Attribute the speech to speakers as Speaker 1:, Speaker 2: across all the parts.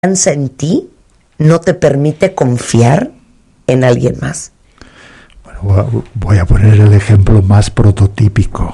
Speaker 1: confianza en ti no te permite confiar en alguien más?
Speaker 2: Bueno, voy a poner el ejemplo más prototípico.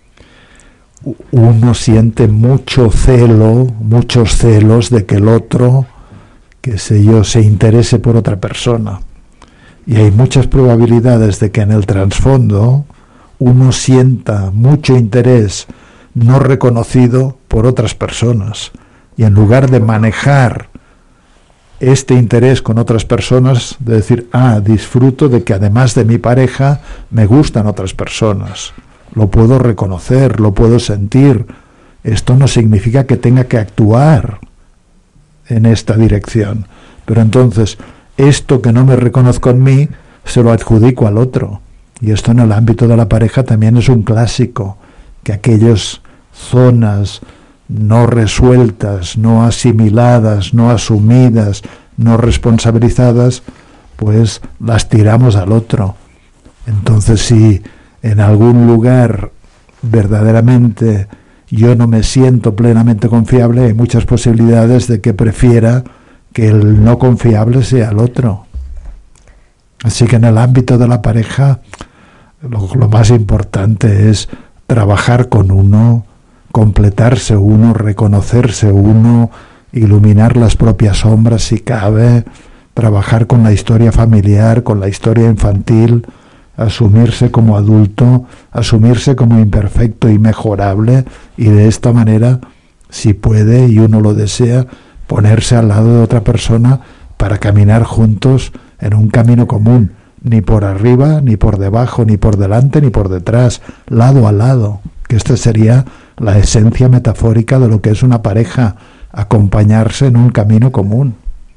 Speaker 2: Uno siente muchos celos de que el otro, qué sé yo, se interese por otra persona. Y hay muchas probabilidades de que en el trasfondo uno sienta mucho interés no reconocido por otras personas. Y en lugar de manejar este interés con otras personas, de decir, disfruto de que además de mi pareja me gustan otras personas, lo puedo reconocer, lo puedo sentir. Esto no significa que tenga que actuar en esta dirección, pero entonces esto que no me reconozco en mí se lo adjudico al otro. Y esto en el ámbito de la pareja también es un clásico, que aquellas zonas no resueltas, no asimiladas, no asumidas, no responsabilizadas, pues las tiramos al otro. Entonces, si en algún lugar verdaderamente yo no me siento plenamente confiable, hay muchas posibilidades de que prefiera que el no confiable sea el otro. Así que en el ámbito de la pareja, lo más importante es trabajar con uno, completarse uno, reconocerse uno, iluminar las propias sombras si cabe, trabajar con la historia familiar, con la historia infantil, asumirse como adulto, asumirse como imperfecto y mejorable, y de esta manera, si puede y uno lo desea, ponerse al lado de otra persona para caminar juntos en un camino común, ni por arriba, ni por debajo, ni por delante, ni por detrás, lado a lado, que esta sería la esencia metafórica de lo que es una pareja, acompañarse en un camino común.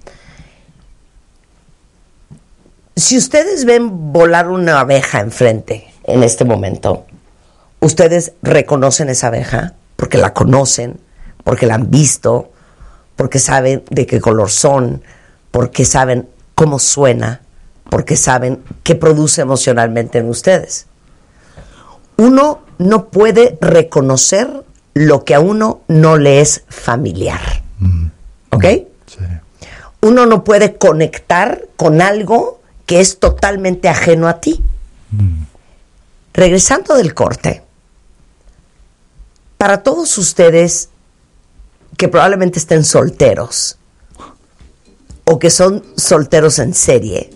Speaker 1: Si ustedes ven volar una abeja enfrente en este momento, ¿ustedes reconocen esa abeja? Porque la conocen, porque la han visto, porque saben de qué color son, porque saben cómo suena, porque saben qué produce emocionalmente en ustedes. Uno no puede reconocer lo que a uno no le es familiar. ¿Ok?
Speaker 2: Sí.
Speaker 1: Uno no puede conectar con algo que es totalmente ajeno a ti. Regresando del corte, para todos ustedes que probablemente estén solteros o que son solteros en serie,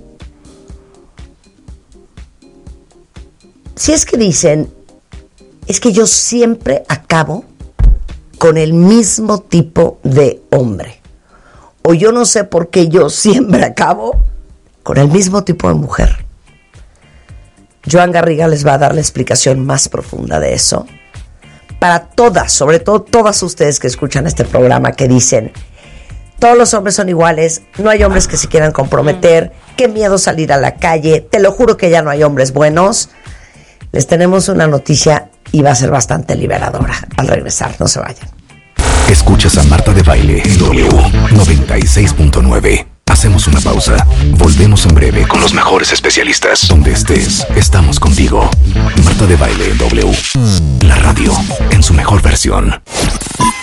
Speaker 1: si es que dicen, es que yo siempre acabo con el mismo tipo de hombre, o yo no sé por qué yo siempre acabo con el mismo tipo de mujer, Joan Garriga les va a dar la explicación más profunda de eso. Para todas, sobre todo todas ustedes que escuchan este programa, que dicen, todos los hombres son iguales, no hay hombres que se quieran comprometer, qué miedo salir a la calle, te lo juro que ya no hay hombres buenos. Les tenemos una noticia y va a ser bastante liberadora. Al regresar, no se vayan.
Speaker 3: Escuchas a Marta de Baile en W 96.9. Hacemos una pausa. Volvemos en breve con los mejores especialistas. Donde estés, estamos contigo. Marta de Baile en W. La radio en su mejor versión.